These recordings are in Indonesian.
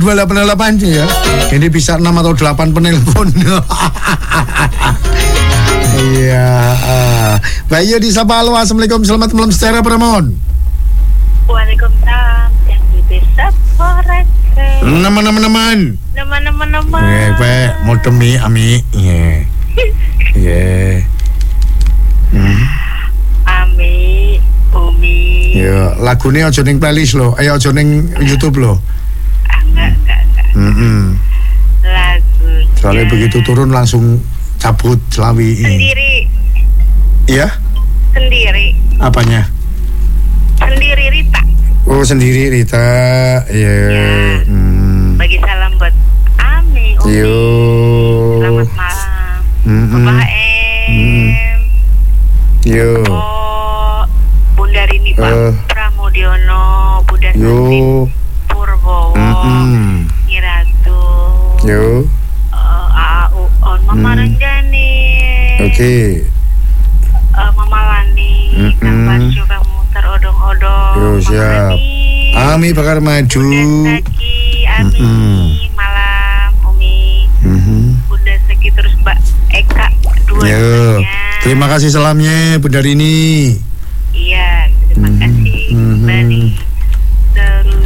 288 ya. Ini bisa 6 atau 8 penelpon. Iya. Bayu disapa, halo, assalamualaikum, selamat malam secara Pramon. Waalaikumsalam. Yang bisa sore. Teman-teman. Mau demi ami. Iya. Ami, Umi. Ya, lagunya aja ning playlist lo, ayo aja ning YouTube lo. Enggak. Lagunya. Soalnya begitu turun langsung cabut Selawi. Sendiri. Iya? Sendiri. Apanya? Sendiri Rita. Oh, sendiri Rita. Iya. Ya. Bagi salam buat Ami, Umi. Yo. Selamat malam. Bapak Yo. Oh, Bunda Rini Pak Pramudiono, Bunda Santri Purbowo, Nyi Ratu. Yo. AAU on Mama Renjani. Oke. Mama Lani, Kang Bacu, kamu terodong-odong. Yo, siap. Ami bakal maju. Bunda Saki, Ami, malam, Umi. Bunda Saki, terus Mbak Eka, Yo. dua-duanya. Terima kasih salamnya Bunda Rini. Iya, terima kasih Bani. Terus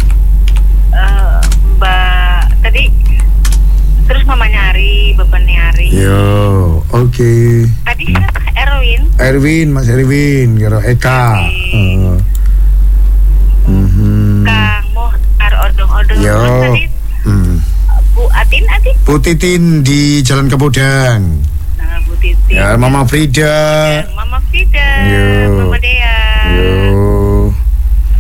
Mbak tadi, terus mamanya Ari, bapaknya Ari. Yo, oke. Tadi siapa? Erwin. Mas Erwin, karo Eka. Kang Mohtar odong-odong. Yo. Terus tadi Bu Atin. Bu Titin di Jalan Kepodang. Nah, Bu Titin. Ya, Mama Frida. Mama Frida. Yo. Mama Dea. Yo.